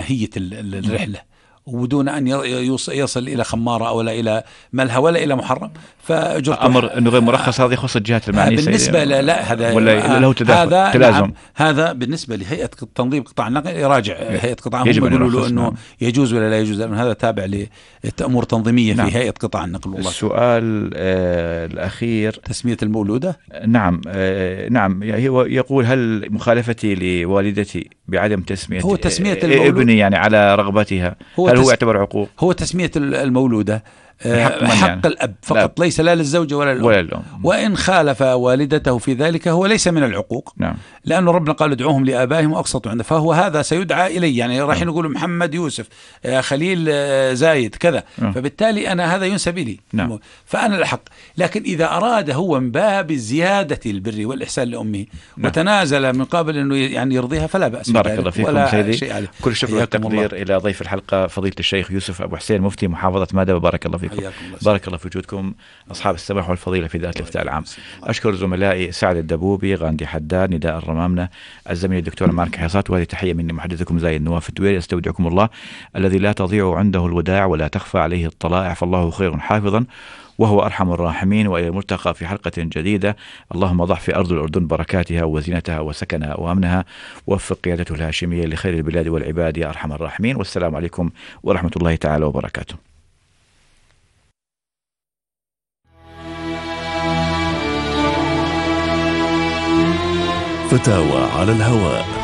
ماهية الرحلة، ودون أن يصل إلى خمارة أو لا إلى ملهى ولا إلى محرم. فأجرته أمر أنه غير مرخص، هذا يخص الجهات المعنية بالنسبة لا هذا ولا له تلازم. نعم، هذا بالنسبة لهيئة تنظيم قطاع النقل يراجع هيئة قطاع، هم يقولوا له أنه يجوز ولا لا يجوز، لأن هذا تابع لأمور تنظيمية في هيئة قطاع النقل. والله السؤال الأخير، تسمية المولودة. نعم هو يقول: هل مخالفتي لوالدتي بعدم تسمية ابني يعني على رغبتها هل هو يعتبر عقوق؟ هو تسمية المولودة حق الأب فقط، ليس لا للزوجة ولا الأم. وإن خالف والدته في ذلك هو ليس من العقوق. نعم. لأنه ربنا قال: ادعوهم لآبائهم وأقسطوا عنده، فهو هذا سيدعى إليه، يعني راح نقول محمد يوسف خليل زايد كذا، فبالتالي أنا هذا ينسب لي. نعم. فأنا الحق. لكن إذا أراد هو من باب زيادة البر والإحسان لأمه وتنازل من قبل أنه يعني يرضيها فلا بأس. بارك الله فيكم سيدي، كل شكر والتقدير إلى ضيف الحلقة فضيلة الشيخ يوسف أبو حسين مفتي محافظة مادة، وبارك الله فيكم. بارك الله في وجودكم أصحاب السماح والفضيلة في ذات الافتاء العام. أشكر زملائي سعد الدبوبي، غاندي حداد، نداء الرمامنة، الزميل الدكتور مارك حصات، وهذه تحية مني محدثكم زايد نواف الدويري. استودعكم الله الذي لا تضيع عنده الوداع ولا تخفى عليه الطلائع، فالله خير حافظا وهو أرحم الراحمين. وإلى الملتقى في حلقة جديدة. اللهم ضع في أرض الأردن بركاتها وزينتها وسكنها وأمنها، ووفق قيادته الهاشمية لخير البلاد والعباد يا أرحم الراحمين. والسلام عليكم ورحمة الله تعالى وبركاته. فتاوى على الهواء.